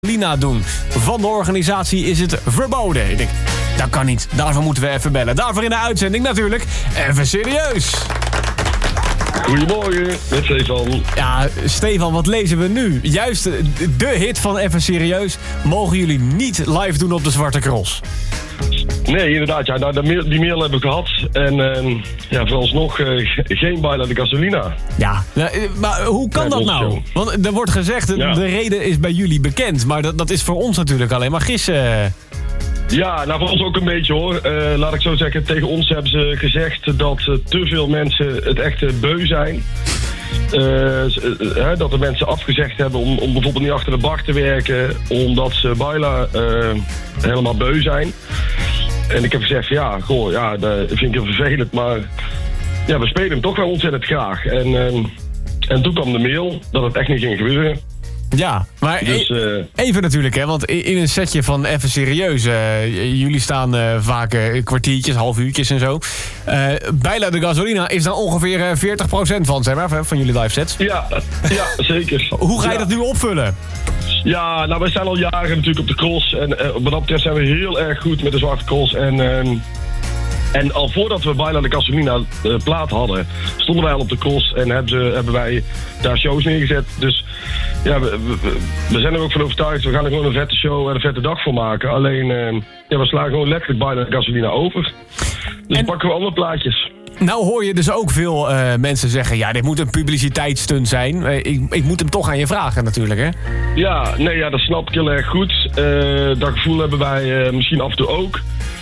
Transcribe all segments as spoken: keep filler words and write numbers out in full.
Lina doen. Van de organisatie is het verboden. Ik denk, dat kan niet. Daarvoor moeten we even bellen. Daarvoor in de uitzending natuurlijk. Even serieus. Goedemorgen, met Stefan. Ja, Stefan, wat lezen we nu? Juist de hit van Even Serieus mogen jullie niet live doen op de Zwarte Cross. Nee, inderdaad. Ja, nou, die mail heb ik gehad. En uh, ja, vooralsnog uh, geen Baila de Gasolina. Ja, maar hoe kan ja, dat nou? Zo. Want er wordt gezegd, ja. de reden is bij jullie bekend. Maar dat, dat is voor ons natuurlijk alleen maar gissen. Ja, nou voor ons ook een beetje hoor. Uh, laat ik zo zeggen, tegen ons hebben ze gezegd dat uh, te veel mensen het echt beu zijn. Uh, uh, dat de mensen afgezegd hebben om, om bijvoorbeeld niet achter de bar te werken, omdat ze Baila uh, helemaal beu zijn. En ik heb gezegd, ja, goh, ja, dat vind ik heel vervelend, maar ja, we spelen hem toch wel ontzettend graag. En, uh, en toen kwam de mail dat het echt niet ging gebeuren. Ja, maar dus, uh, even natuurlijk, hè, want in een setje van Even Serieus, uh, jullie staan uh, vaak uh, kwartiertjes, half uurtjes en zo. Uh, Baila de Gasolina is daar ongeveer uh, veertig procent van, zeg maar, van jullie live sets. Ja, ja zeker. Hoe ga je ja. dat nu opvullen? Ja, nou, wij staan al jaren natuurlijk op de cross. En uh, wat dat betreft zijn we heel erg goed met de Zwarte Cross. En... Uh, En al voordat we Baila de Gasolina uh, plaat hadden, stonden wij al op de cross en hebben, ze, hebben wij daar shows neergezet. Dus ja, we, we, we zijn er ook van overtuigd, we gaan er gewoon een vette show en een vette dag voor maken. Alleen, uh, ja, we slaan gewoon letterlijk Baila de Gasolina over. Dus en... pakken we andere plaatjes. Nou hoor je dus ook veel uh, mensen zeggen, ja, dit moet een publiciteitsstunt zijn. Uh, ik, ik moet hem toch aan je vragen natuurlijk, hè? Ja, nee, ja, dat snap ik heel erg goed. Uh, dat gevoel hebben wij uh, misschien af en toe ook.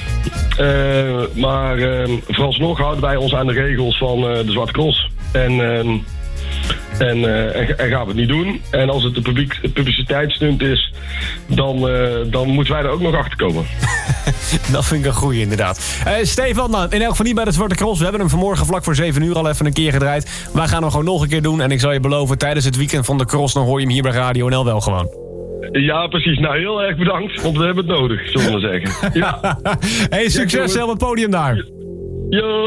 Uh, maar uh, vooralsnog houden wij ons aan de regels van uh, de Zwarte Cross. En, uh, en, uh, en, en gaan we het niet doen. En als het een publiek, publiciteitsstunt is, dan, uh, dan moeten wij er ook nog achter komen. Dat vind ik een goeie, inderdaad. Uh, Stefan, nou, in elk geval niet bij de Zwarte Cross. We hebben hem vanmorgen vlak voor zeven uur al even een keer gedraaid. Wij gaan hem gewoon nog een keer doen. En ik zal je beloven, tijdens het weekend van de Cross, dan hoor je hem hier bij Radio N L wel gewoon. Ja, precies. Nou, heel erg bedankt, want we hebben het nodig, zullen we zeggen. Ja. Hey, succes op het podium daar. Jo.